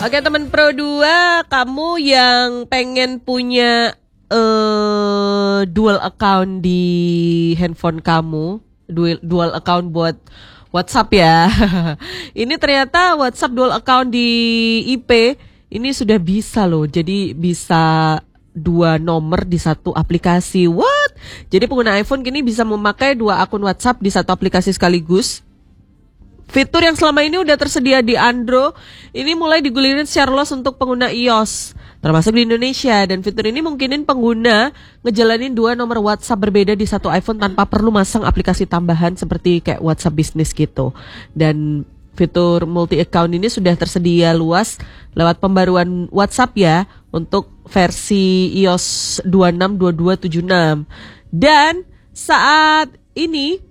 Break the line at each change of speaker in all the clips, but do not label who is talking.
Oke teman Pro 2, kamu yang pengen punya dual account di handphone kamu, dual account buat WhatsApp ya. Ini ternyata WhatsApp dual account di IP ini sudah bisa loh. Jadi bisa 2 nomor di satu aplikasi. What? Jadi pengguna iPhone kini bisa memakai 2 akun WhatsApp di satu aplikasi sekaligus. Fitur yang selama ini udah tersedia di Android, ini mulai digulirin secara luas untuk pengguna iOS, termasuk di Indonesia. Dan fitur ini mungkinin pengguna ngejalanin 2 nomor WhatsApp berbeda di satu iPhone tanpa perlu masang aplikasi tambahan seperti kayak WhatsApp Business gitu. Dan fitur multi-account ini sudah tersedia luas lewat pembaruan WhatsApp ya, untuk versi iOS 26.22.76. Dan saat ini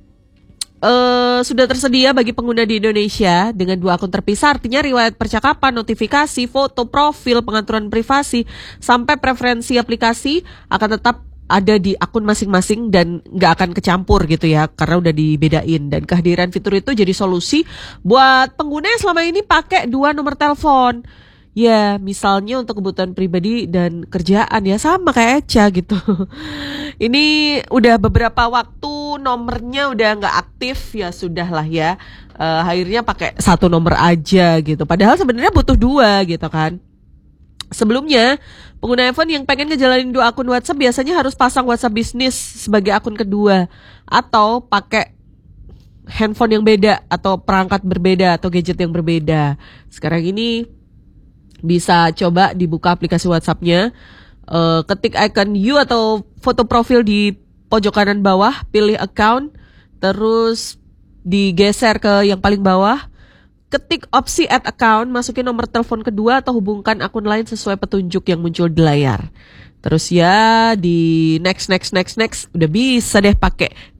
sudah tersedia bagi pengguna di Indonesia dengan 2 akun terpisah, artinya riwayat percakapan, notifikasi, foto, profil, pengaturan privasi, sampai preferensi aplikasi akan tetap ada di akun masing-masing dan nggak akan kecampur gitu ya, karena udah dibedain. Dan kehadiran fitur itu jadi solusi buat pengguna yang selama ini pakai 2 nomor telepon. Ya, misalnya untuk kebutuhan pribadi dan kerjaan ya, sama kayak Echa gitu. Ini udah beberapa waktu nomornya udah nggak aktif, ya sudahlah ya. Akhirnya pakai 1 nomor aja gitu. Padahal sebenarnya butuh 2 gitu kan. Sebelumnya, pengguna iPhone yang pengen ngejalanin 2 akun WhatsApp biasanya harus pasang WhatsApp Business sebagai akun kedua, atau pakai handphone yang beda, atau perangkat berbeda, atau gadget yang berbeda. Sekarang ini bisa coba dibuka aplikasi WhatsApp-nya, ketik icon U atau foto profil di pojok kanan bawah, pilih account, terus digeser ke yang paling bawah, ketik opsi add account, masukin nomor telepon kedua atau hubungkan akun lain sesuai petunjuk yang muncul di layar. Terus ya di next, udah bisa deh pakai